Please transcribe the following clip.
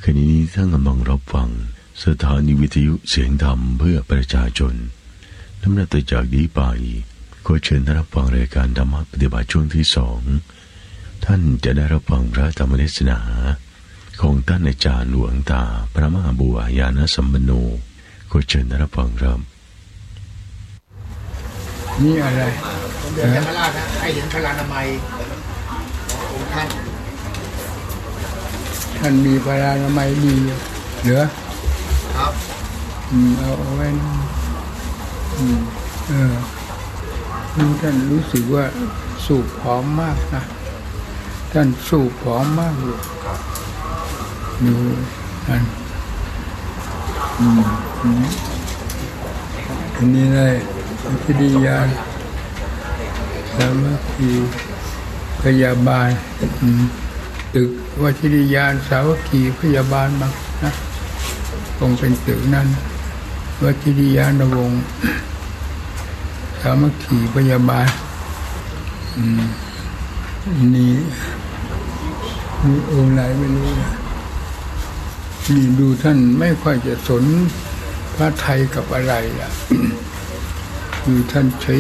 ขณะนี้ท่านกำลังรับฟังสถานีวิทยุเสียงธรรมเพื่อประชาชนลำดับต่อจากนี้ไปขอเชิญท่านรับฟังรายการธรรมะปฏิบัติช่วงที่2ท่านจะได้รับฟังพระธรรมเทศนาของท่านอาจารย์หลวงตาพระมหาบัวญาณสัมปันโนขอเชิญท่านรับฟังครับนี่อะไรผมเดินธรรมราชนะให้เห็นพลานามัยของท่านมีพลานามัยดีเหลือครับเอาไว้ดูท่านรู้สึกว่าสูบผอมมากนะท่านสูบผอมมากเลยดูท่านอันนี้เลยวิทยาสามัคคีพยาบาลตึกวชิรยานสามัคคีพยาบาลบ้างนะคงเป็นตึกนั้นวชิรยานวงศ์สามัคคีพยาบาลนี่องค์ไหนไม่รู้นะนี่ดูท่านไม่ค่อยจะสนพระไทยกับอะไรล่ะคือท่านเฉย